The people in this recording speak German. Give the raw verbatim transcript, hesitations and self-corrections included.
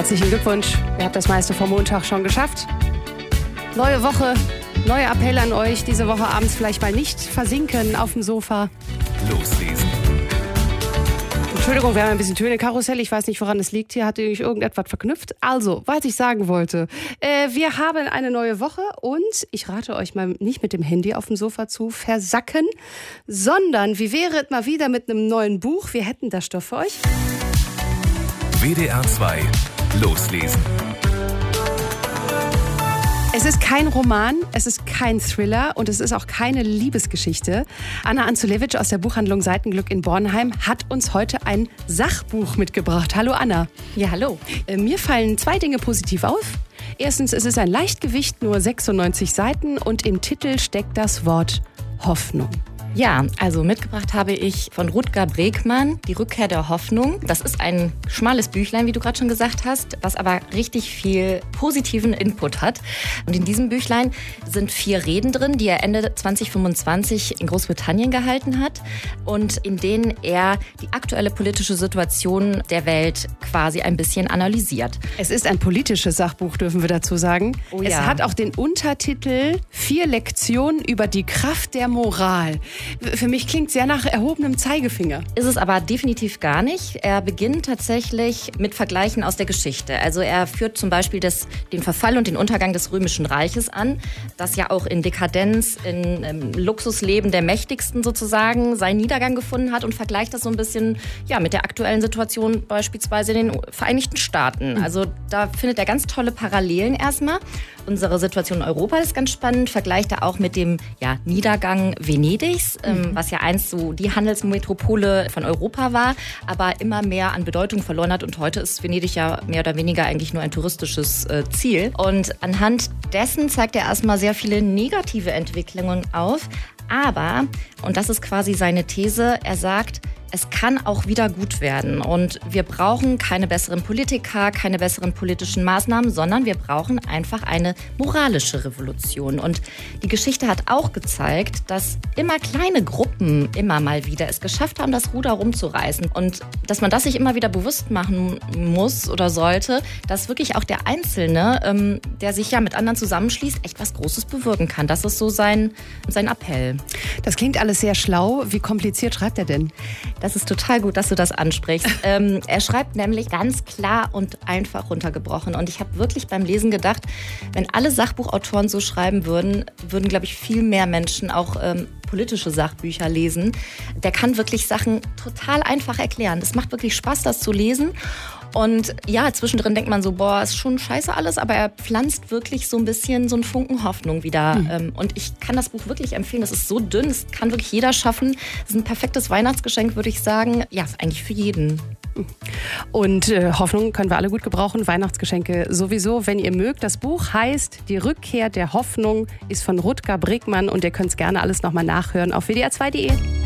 Herzlichen Glückwunsch. Ihr habt das meiste vom Montag schon geschafft. Neue Woche, neuer Appell an euch. Diese Woche abends vielleicht mal nicht versinken auf dem Sofa. Loslesen. Entschuldigung, wir haben ein bisschen Töne-Karussell. Ich weiß nicht, woran es liegt. Hier hatte ich irgendetwas verknüpft. Also, was ich sagen wollte. Äh, wir haben eine neue Woche und ich rate euch mal nicht mit dem Handy auf dem Sofa zu versacken, sondern wie wäre es mal wieder mit einem neuen Buch? Wir hätten das Stoff für euch. W D R zwei. Loslesen. Es ist kein Roman, es ist kein Thriller und es ist auch keine Liebesgeschichte. Anna Anzulewitsch aus der Buchhandlung Seitenglück in Bornheim hat uns heute ein Sachbuch mitgebracht. Hallo Anna. Ja, hallo. Äh, mir fallen zwei Dinge positiv auf. Erstens, es ist ein Leichtgewicht, nur sechsundneunzig Seiten und im Titel steckt das Wort Hoffnung. Ja, also mitgebracht habe ich von Rutger Bregmann Die Rückkehr der Hoffnung. Das ist ein schmales Büchlein, wie du gerade schon gesagt hast, was aber richtig viel positiven Input hat. Und in diesem Büchlein sind vier Reden drin, die er Ende zwanzig fünfundzwanzig in Großbritannien gehalten hat und in denen er die aktuelle politische Situation der Welt quasi ein bisschen analysiert. Es ist ein politisches Sachbuch, dürfen wir dazu sagen. Oh es ja. hat auch den Untertitel Vier Lektionen über die Kraft der Moral. Für mich klingt sehr nach erhobenem Zeigefinger. Ist es aber definitiv gar nicht. Er beginnt tatsächlich mit Vergleichen aus der Geschichte. Also er führt zum Beispiel das, den Verfall und den Untergang des Römischen Reiches an, das ja auch in Dekadenz, in ähm, Luxusleben der Mächtigsten sozusagen seinen Niedergang gefunden hat und vergleicht das so ein bisschen ja, mit der aktuellen Situation beispielsweise in den Vereinigten Staaten. Also da findet er ganz tolle Parallelen erstmal. Unsere Situation in Europa ist ganz spannend, vergleicht er auch mit dem ja, Niedergang Venedigs, ähm, was ja einst so die Handelsmetropole von Europa war, aber immer mehr an Bedeutung verloren hat. Und heute ist Venedig ja mehr oder weniger eigentlich nur ein touristisches äh, Ziel. Und anhand dessen zeigt er erstmal sehr viele negative Entwicklungen auf. Aber, und das ist quasi seine These, er sagt, es kann auch wieder gut werden und wir brauchen keine besseren Politiker, keine besseren politischen Maßnahmen, sondern wir brauchen einfach eine moralische Revolution. Und die Geschichte hat auch gezeigt, dass immer kleine Gruppen immer mal wieder es geschafft haben, das Ruder rumzureißen und dass man das sich immer wieder bewusst machen muss oder sollte, dass wirklich auch der Einzelne, ähm, der sich ja mit anderen zusammenschließt, echt was Großes bewirken kann. Das ist so sein, sein Appell. Das klingt alles sehr schlau. Wie kompliziert schreibt er denn? Das ist total gut, dass du das ansprichst. ähm, er schreibt nämlich ganz klar und einfach runtergebrochen. Und ich habe wirklich beim Lesen gedacht, wenn alle Sachbuchautoren so schreiben würden, würden, glaube ich, viel mehr Menschen auch ähm, politische Sachbücher lesen. Der kann wirklich Sachen total einfach erklären. Das macht wirklich Spaß, das zu lesen. Und ja, zwischendrin denkt man so, boah, ist schon scheiße alles, aber er pflanzt wirklich so ein bisschen so einen Funken Hoffnung wieder. Mhm. Und ich kann das Buch wirklich empfehlen. Das ist so dünn, das kann wirklich jeder schaffen. Das ist ein perfektes Weihnachtsgeschenk, würde ich sagen. Ja, eigentlich für jeden. Und äh, Hoffnung können wir alle gut gebrauchen, Weihnachtsgeschenke sowieso, wenn ihr mögt. Das Buch heißt Die Rückkehr der Hoffnung, ist von Rutger Bregmann und ihr könnt es gerne alles nochmal nachhören auf w d r zwei punkt d e.